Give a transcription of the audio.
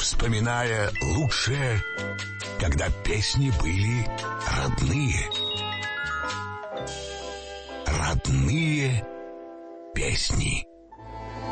вспоминая лучшее, когда песни были родные. Родные песни.